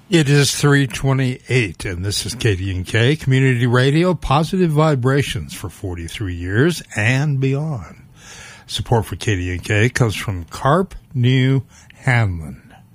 It is 3:28, and this is KDNK Community Radio, positive vibrations for 43 years and beyond. Support for KDNK comes from Karp New Hanlon.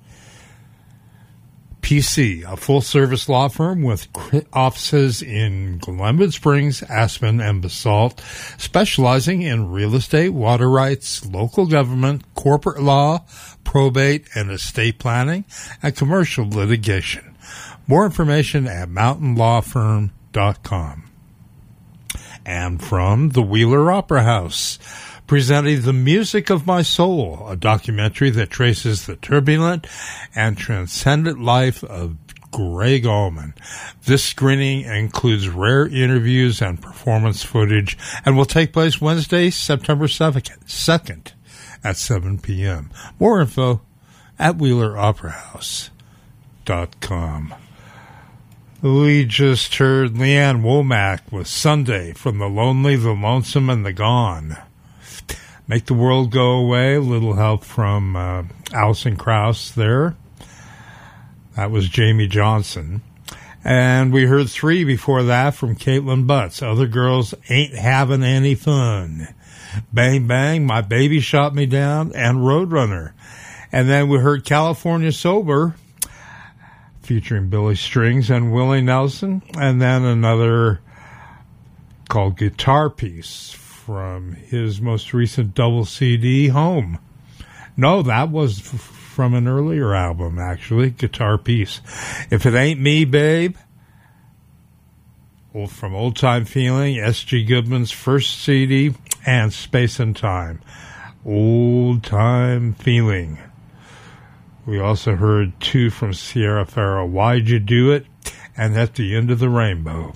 PC, a full-service law firm with offices in Glenwood Springs, Aspen, and Basalt, specializing in real estate, water rights, local government, corporate law, probate and estate planning, and commercial litigation. More information at mountainlawfirm.com. And from the Wheeler Opera House, presenting The Music of My Soul, a documentary that traces the turbulent and transcendent life of Gregg Allman. This screening includes rare interviews and performance footage and will take place Wednesday, September 2nd at 7 p.m. More info at WheelerOperaHouse.com. We just heard Leanne Womack with Sunday from The Lonely, the Lonesome, and the Gone. Make the World Go Away, a little help from Alison Krauss there. That was Jamie Johnson. And we heard three before that from Caitlin Butts. Other Girls Ain't Having Any Fun. Bang Bang, My Baby Shot Me Down, and Roadrunner. And then we heard California Sober, featuring Billy Strings and Willie Nelson. And then another called Guitar Piece from his most recent double CD, Home. No, that was from an earlier album, actually, Guitar Piece. If It Ain't Me, Babe, from Old Time Feeling, S.G. Goodman's first CD, and Space and Time, Old Time Feeling. We also heard two from Sierra Farrell, Why'd You Do It, and At the End of the Rainbow.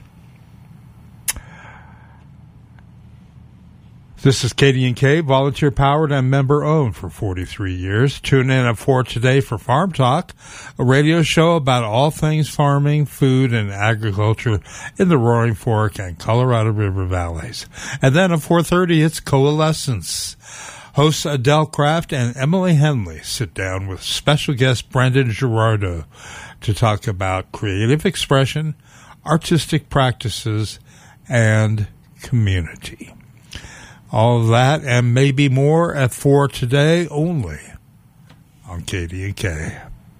This is KDNK, volunteer-powered and member-owned for 43 years. Tune in at 4 today for Farm Talk, a radio show about all things farming, food, and agriculture in the Roaring Fork and Colorado River valleys. And then at 4:30, it's Coalescence. Hosts Adele Kraft and Emily Henley sit down with special guest Brendan Gerardo to talk about creative expression, artistic practices, and community. All of that and maybe more at 4 today only on KDNK.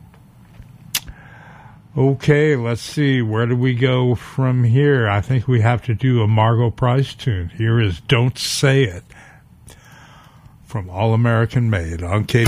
Okay, let's see. Where do we go from here? I think we have to do a Margot Price tune. Here is Don't Say It from All American Made on KDNK.